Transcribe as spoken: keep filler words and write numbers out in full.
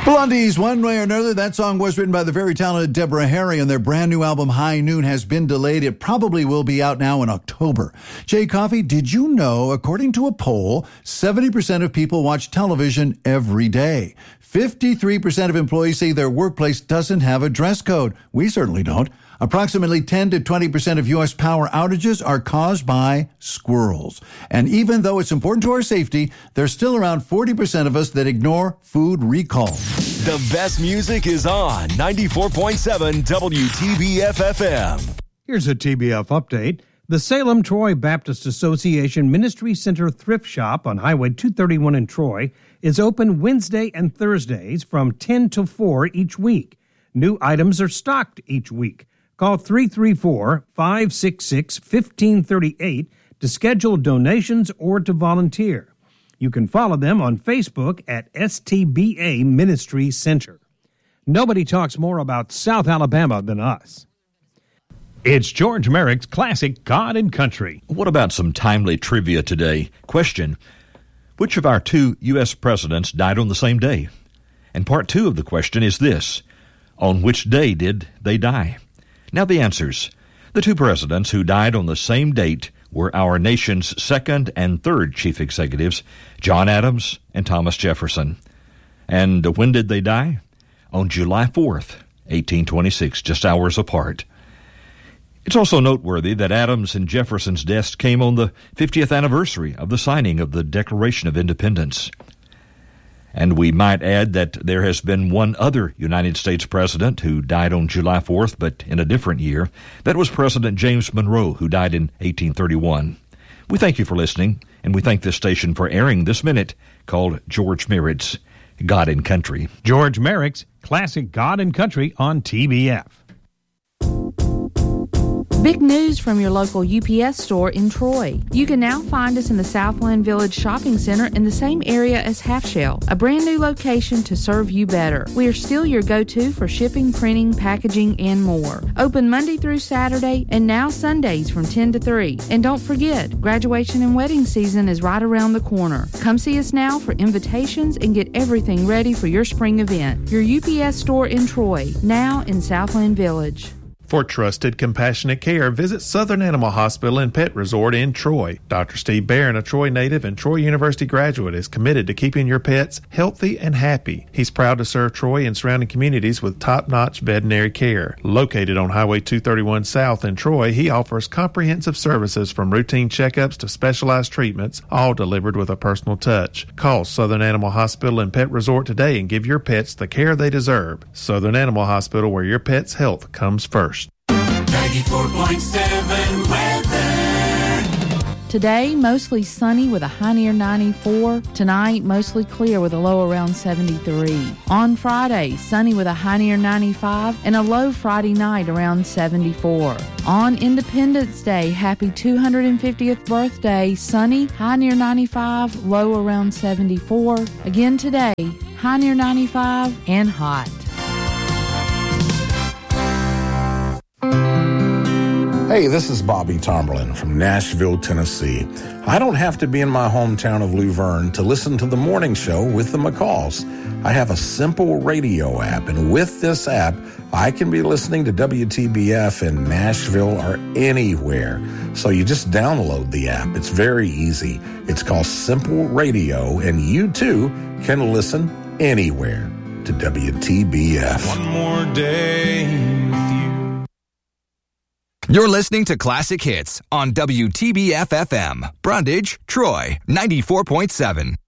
Blondies, One Way or Another. That song was written by the very talented Deborah Harry, and their brand new album, High Noon, has been delayed. It probably will be out now in October. Jay Coffey, did you know, according to a poll, seventy percent of people watch television every day? fifty-three percent of employees say their workplace doesn't have a dress code. We certainly don't. Approximately ten to twenty percent of U S power outages are caused by squirrels. And even though it's important to our safety, there's still around forty percent of us that ignore food recall. The best music is on ninety-four point seven W T B F F M. Here's a T B F update. The Salem Troy Baptist Association Ministry Center Thrift Shop on Highway two thirty-one in Troy is open Wednesday and Thursdays from ten to four each week. New items are stocked each week. Call three three four, five six six, one five three eight to schedule donations or to volunteer. You can follow them on Facebook at S T B A Ministry Center. Nobody talks more about South Alabama than us. It's George Merrick's classic God and Country. What about some timely trivia today? Question: which of our two U S presidents died on the same day? And part two of the question is this: on which day did they die? Now the answers. The two presidents who died on the same date were our nation's second and third chief executives, John Adams and Thomas Jefferson. And when did they die? On July fourth, eighteen twenty-six, just hours apart. It's also noteworthy that Adams and Jefferson's deaths came on the fiftieth anniversary of the signing of the Declaration of Independence. And we might add that there has been one other United States president who died on July fourth, but in a different year. That was President James Monroe, who died in eighteen thirty-one. We thank you for listening, and we thank this station for airing this minute called George Merritt's God and Country. George Merrick's classic God and Country on T B F. Big news from your local U P S store in Troy. You can now find us in the Southland Village Shopping Center in the same area as Half Shell, a brand new location to serve you better. We are still your go-to for shipping, printing, packaging, and more. Open Monday through Saturday and now Sundays from ten to three. And don't forget, graduation and wedding season is right around the corner. Come see us now for invitations and get everything ready for your spring event. Your U P S store in Troy, now in Southland Village. For trusted, compassionate care, visit Southern Animal Hospital and Pet Resort in Troy. Doctor Steve Barron, a Troy native and Troy University graduate, is committed to keeping your pets healthy and happy. He's proud to serve Troy and surrounding communities with top-notch veterinary care. Located on Highway two thirty-one South in Troy, he offers comprehensive services from routine checkups to specialized treatments, all delivered with a personal touch. Call Southern Animal Hospital and Pet Resort today and give your pets the care they deserve. Southern Animal Hospital, where your pet's health comes first. ninety-four point seven weather. Today, mostly sunny with a high near ninety-four. Tonight, mostly clear with a low around seventy-three. On Friday, sunny with a high near ninety-five and a low Friday night around seventy-four. On Independence Day, happy two hundred fiftieth birthday, sunny, high near ninety-five, low around seventy-four. Again today, high near ninety-five and hot. Hey, this is Bobby Tomberlin from Nashville, Tennessee. I don't have to be in my hometown of Luverne to listen to the morning show with the McCalls. I have a simple radio app, and with this app, I can be listening to W T B F in Nashville or anywhere. So you just download the app. It's very easy. It's called Simple Radio, and you too can listen anywhere to W T B F. One more day with you. You're listening to Classic Hits on W T B F F M, Brundage, Troy, ninety-four point seven.